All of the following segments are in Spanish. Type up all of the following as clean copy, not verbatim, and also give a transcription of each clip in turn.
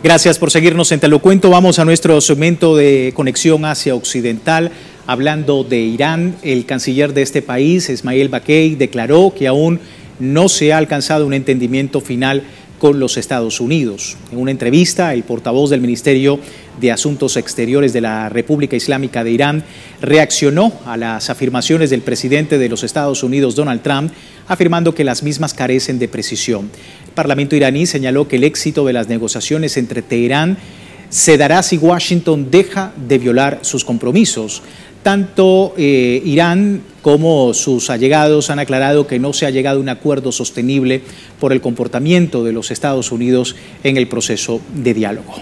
Gracias por seguirnos en Te lo cuento. Vamos a nuestro segmento de conexión Asia Occidental. Hablando de Irán, el canciller de este país, Esmail Bakay, declaró que aún no se ha alcanzado un entendimiento final con los Estados Unidos. En una entrevista, el portavoz del Ministerio de Asuntos Exteriores de la República Islámica de Irán reaccionó a las afirmaciones del presidente de los Estados Unidos, Donald Trump, afirmando que las mismas carecen de precisión. El Parlamento iraní señaló que el éxito de las negociaciones entre Teherán se dará si Washington deja de violar sus compromisos. Tanto Irán como sus allegados han aclarado que no se ha llegado a un acuerdo sostenible por el comportamiento de los Estados Unidos en el proceso de diálogo.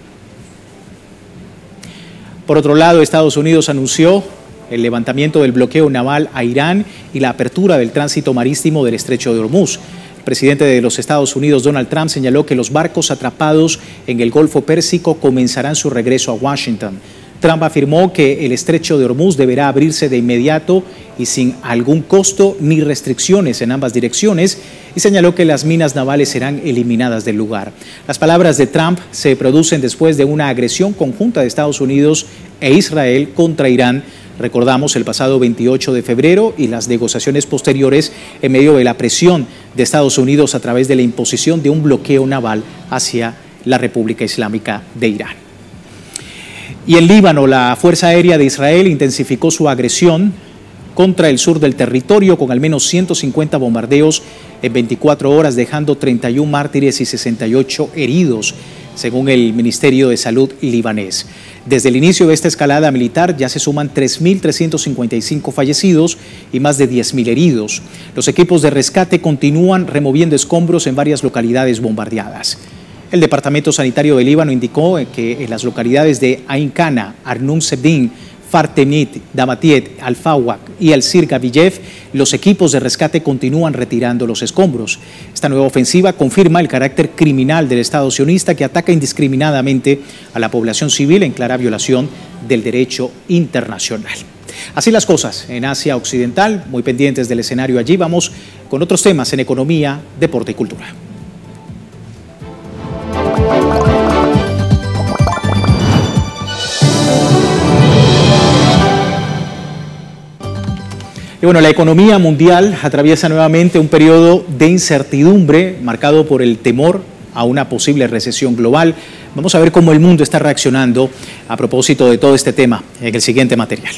Por otro lado, Estados Unidos anunció el levantamiento del bloqueo naval a Irán y la apertura del tránsito marítimo del estrecho de Hormuz. El presidente de los Estados Unidos, Donald Trump, señaló que los barcos atrapados en el Golfo Pérsico comenzarán su regreso a Washington. Trump afirmó que el estrecho de Hormuz deberá abrirse de inmediato y sin algún costo ni restricciones en ambas direcciones, y señaló que las minas navales serán eliminadas del lugar. Las palabras de Trump se producen después de una agresión conjunta de Estados Unidos e Israel contra Irán, recordamos, el pasado 28 de febrero, y las negociaciones posteriores en medio de la presión de Estados Unidos a través de la imposición de un bloqueo naval hacia la República Islámica de Irán. Y en Líbano, la Fuerza Aérea de Israel intensificó su agresión contra el sur del territorio con al menos 150 bombardeos en 24 horas, dejando 31 mártires y 68 heridos, según el Ministerio de Salud libanés. Desde el inicio de esta escalada militar ya se suman 3.355 fallecidos y más de 10.000 heridos. Los equipos de rescate continúan removiendo escombros en varias localidades bombardeadas. El Departamento Sanitario de Líbano indicó que en las localidades de Ain Kana, Arnum Sebin, Fartemit, Damatiet, Al-Fawaq y Al-Sir Gabiyev, los equipos de rescate continúan retirando los escombros. Esta nueva ofensiva confirma el carácter criminal del Estado sionista, que ataca indiscriminadamente a la población civil en clara violación del derecho internacional. Así las cosas en Asia Occidental, muy pendientes del escenario allí. Vamos con otros temas en economía, deporte y cultura. Y bueno, la economía mundial atraviesa nuevamente un periodo de incertidumbre marcado por el temor a una posible recesión global. Vamos a ver cómo el mundo está reaccionando a propósito de todo este tema en el siguiente material.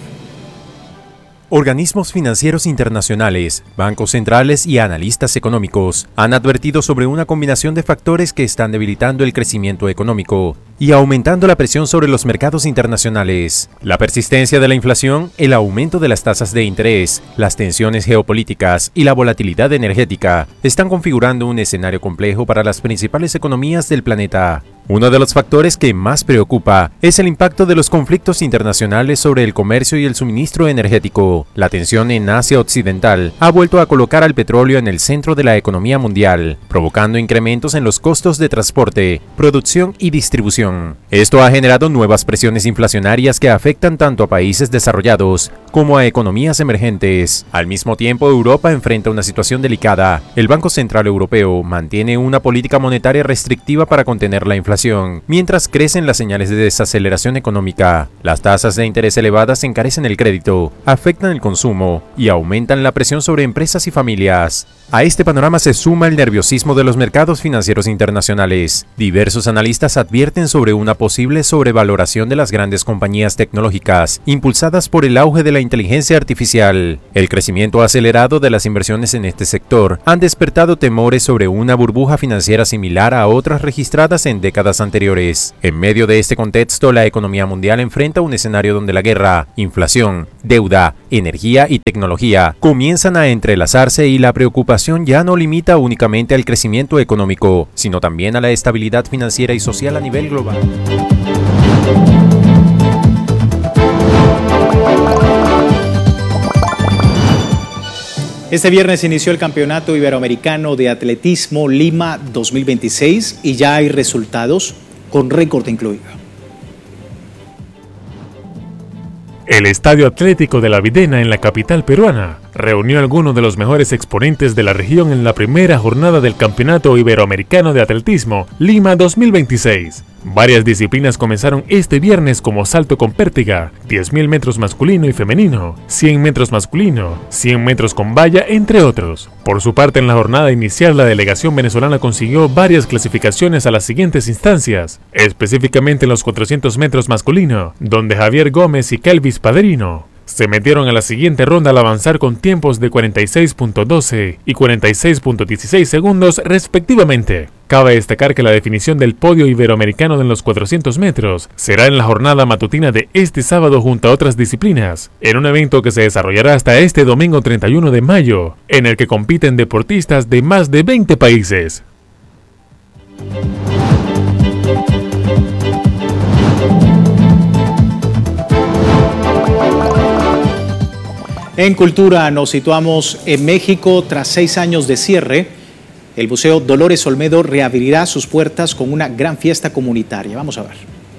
Organismos financieros internacionales, bancos centrales y analistas económicos han advertido sobre una combinación de factores que están debilitando el crecimiento económico y aumentando la presión sobre los mercados internacionales. La persistencia de la inflación, el aumento de las tasas de interés, las tensiones geopolíticas y la volatilidad energética están configurando un escenario complejo para las principales economías del planeta. Uno de los factores que más preocupa es el impacto de los conflictos internacionales sobre el comercio y el suministro energético. La tensión en Asia Occidental ha vuelto a colocar al petróleo en el centro de la economía mundial, provocando incrementos en los costos de transporte, producción y distribución. Esto ha generado nuevas presiones inflacionarias que afectan tanto a países desarrollados como a economías emergentes. Al mismo tiempo, Europa enfrenta una situación delicada. El Banco Central Europeo mantiene una política monetaria restrictiva para contener la inflación, mientras crecen las señales de desaceleración económica. Las tasas de interés elevadas encarecen el crédito, afectan el consumo y aumentan la presión sobre empresas y familias. A este panorama se suma el nerviosismo de los mercados financieros internacionales. Diversos analistas advierten sobre una posible sobrevaloración de las grandes compañías tecnológicas, impulsadas por el auge de la inteligencia artificial. El crecimiento acelerado de las inversiones en este sector han despertado temores sobre una burbuja financiera similar a otras registradas en décadas anteriores. En medio de este contexto, la economía mundial enfrenta un escenario donde la guerra, inflación, deuda, energía y tecnología comienzan a entrelazarse, y la preocupación ya no limita únicamente al crecimiento económico, sino también a la estabilidad financiera y social a nivel global. Este viernes inició el Campeonato Iberoamericano de Atletismo Lima 2026 y ya hay resultados con récord incluido. El Estadio Atlético de La Videna en la capital peruana reunió a algunos de los mejores exponentes de la región en la primera jornada del Campeonato Iberoamericano de Atletismo, Lima 2026. Varias disciplinas comenzaron este viernes como salto con pértiga, 10.000 metros masculino y femenino, 100 metros masculino, 100 metros con valla, entre otros. Por su parte, en la jornada inicial, la delegación venezolana consiguió varias clasificaciones a las siguientes instancias, específicamente en los 400 metros masculino, donde Javier Gómez y Kelvis Padrino se metieron a la siguiente ronda al avanzar con tiempos de 46.12 y 46.16 segundos respectivamente. Cabe destacar que la definición del podio iberoamericano en los 400 metros será en la jornada matutina de este sábado junto a otras disciplinas, en un evento que se desarrollará hasta este domingo 31 de mayo, en el que compiten deportistas de más de 20 países. En cultura nos situamos en México. Tras 6 años de cierre, el Museo Dolores Olmedo reabrirá sus puertas con una gran fiesta comunitaria. Vamos a ver.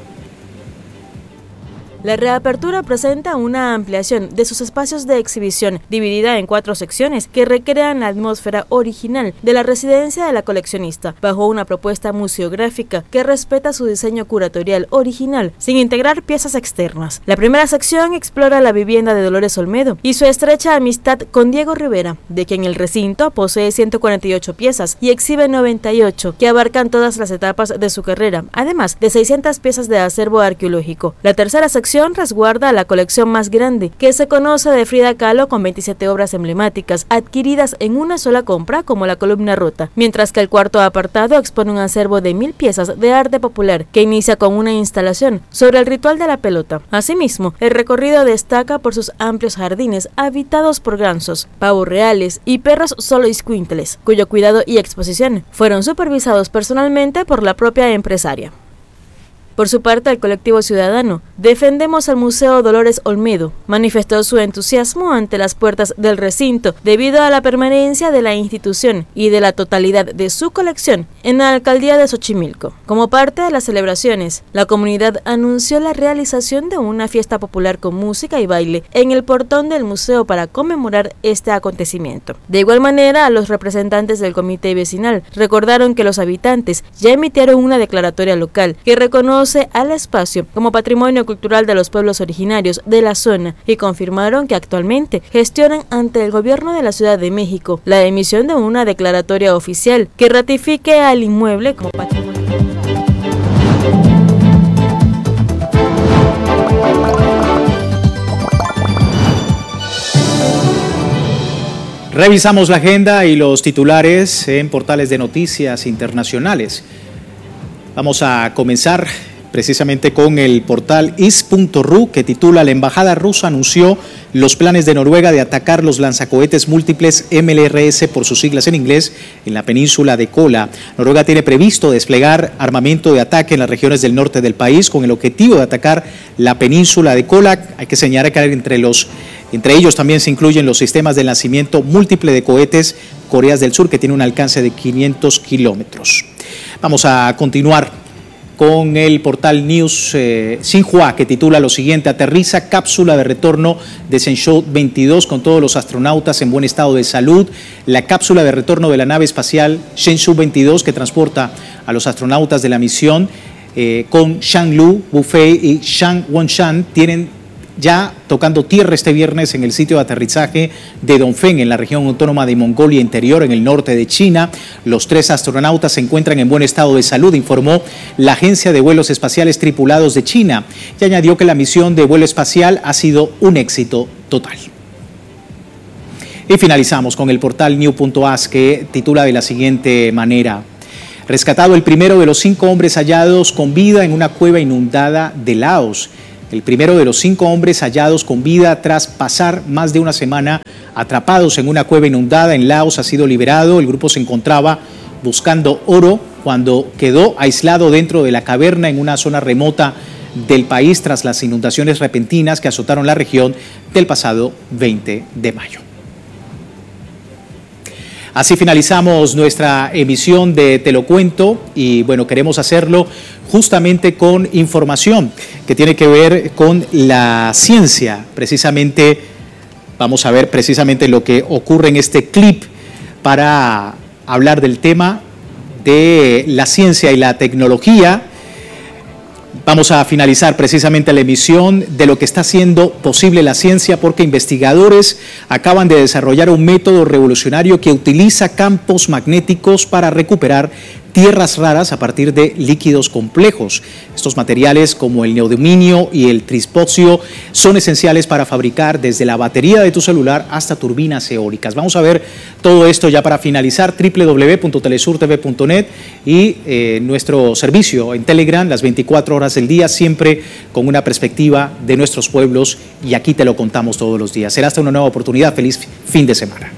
La reapertura presenta una ampliación de sus espacios de exhibición, dividida en 4 secciones que recrean la atmósfera original de la residencia de la coleccionista, bajo una propuesta museográfica que respeta su diseño curatorial original, sin integrar piezas externas. La primera sección explora la vivienda de Dolores Olmedo y su estrecha amistad con Diego Rivera, de quien el recinto posee 148 piezas y exhibe 98, que abarcan todas las etapas de su carrera, además de 600 piezas de acervo arqueológico. La tercera sección resguarda la colección más grande que se conoce de Frida Kahlo, con 27 obras emblemáticas adquiridas en una sola compra, como la columna rota, mientras que el cuarto apartado expone un acervo de 1000 piezas de arte popular que inicia con una instalación sobre el ritual de la pelota. Asimismo, el recorrido destaca por sus amplios jardines habitados por gansos, pavos reales y perros xoloitzcuintles, cuyo cuidado y exposición fueron supervisados personalmente por la propia empresaria. Por su parte, el colectivo ciudadano Defendemos al Museo Dolores Olmedo manifestó su entusiasmo ante las puertas del recinto debido a la permanencia de la institución y de la totalidad de su colección en la alcaldía de Xochimilco. Como parte de las celebraciones, la comunidad anunció la realización de una fiesta popular con música y baile en el portón del museo para conmemorar este acontecimiento. De igual manera, los representantes del comité vecinal recordaron que los habitantes ya emitieron una declaratoria local que reconoce al espacio como patrimonio cultural de los pueblos originarios de la zona y confirmaron que actualmente gestionan ante el gobierno de la Ciudad de México la emisión de una declaratoria oficial que ratifique al inmueble como patrimonio cultural. Revisamos la agenda y los titulares en portales de noticias internacionales. Vamos a comenzar precisamente con el portal is.ru, que titula: la embajada rusa anunció los planes de Noruega de atacar los lanzacohetes múltiples MLRS, por sus siglas en inglés, en la península de Kola. Noruega tiene previsto desplegar armamento de ataque en las regiones del norte del país con el objetivo de atacar la península de Kola. Hay que señalar que entre ellos también se incluyen los sistemas de lanzamiento múltiple de cohetes Coreas del Sur, que tiene un alcance de 500 kilómetros. Vamos a continuar con el portal News Xinhua, que titula lo siguiente: aterriza cápsula de retorno de Shenzhou 22 con todos los astronautas en buen estado de salud. La cápsula de retorno de la nave espacial Shenzhou 22, que transporta a los astronautas de la misión con Shang Lu Bufei y Shang Wonshan, tienen ya tocando tierra este viernes en el sitio de aterrizaje de Dongfeng, en la región autónoma de Mongolia Interior, en el norte de China. Los 3 astronautas se encuentran en buen estado de salud, informó la Agencia de Vuelos Espaciales Tripulados de China, y añadió que la misión de vuelo espacial ha sido un éxito total. Y finalizamos con el portal New.as, que titula de la siguiente manera: rescatado el primero de los 5 hombres hallados con vida en una cueva inundada de Laos. El primero de los 5 hombres hallados con vida tras pasar más de una semana atrapados en una cueva inundada en Laos ha sido liberado. El grupo se encontraba buscando oro cuando quedó aislado dentro de la caverna en una zona remota del país tras las inundaciones repentinas que azotaron la región del pasado 20 de mayo. Así finalizamos nuestra emisión de Te lo cuento, y bueno, queremos hacerlo justamente con información que tiene que ver con la ciencia. Precisamente Vamos a ver precisamente lo que ocurre en este clip para hablar del tema de la ciencia y la tecnología. Vamos a finalizar precisamente la emisión de lo que está haciendo posible la ciencia, porque investigadores acaban de desarrollar un método revolucionario que utiliza campos magnéticos para recuperar tierras raras a partir de líquidos complejos. Estos materiales, como el neodyminio y el trispocio, son esenciales para fabricar desde la batería de tu celular hasta turbinas eólicas. Vamos a ver todo esto ya para finalizar. www.telesurtv.net y nuestro servicio en Telegram, las 24 horas del día, siempre con una perspectiva de nuestros pueblos, y aquí te lo contamos todos los días. Será hasta una nueva oportunidad. Feliz fin de semana.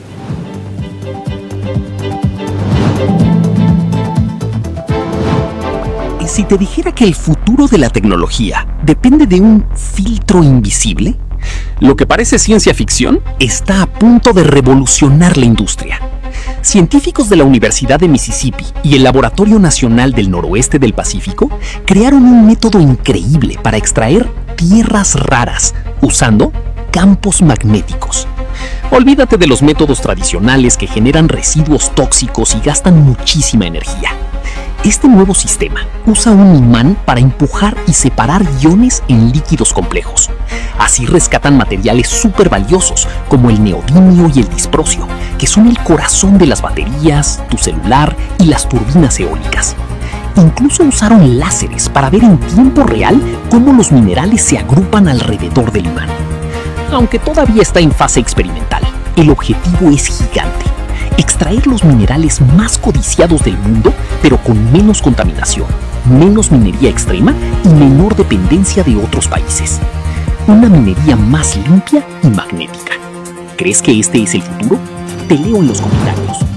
Si te dijera que el futuro de la tecnología depende de un filtro invisible, lo que parece ciencia ficción está a punto de revolucionar la industria. Científicos de la Universidad de Mississippi y el Laboratorio Nacional del Noroeste del Pacífico crearon un método increíble para extraer tierras raras usando campos magnéticos. Olvídate de los métodos tradicionales que generan residuos tóxicos y gastan muchísima energía. Este nuevo sistema usa un imán para empujar y separar iones en líquidos complejos. Así rescatan materiales súper valiosos como el neodimio y el disprocio, que son el corazón de las baterías, tu celular y las turbinas eólicas. Incluso usaron láseres para ver en tiempo real cómo los minerales se agrupan alrededor del imán. Aunque todavía está en fase experimental, el objetivo es gigante: extraer los minerales más codiciados del mundo, pero con menos contaminación, menos minería extrema y menor dependencia de otros países. Una minería más limpia y magnética. ¿Crees que este es el futuro? Te leo en los comentarios.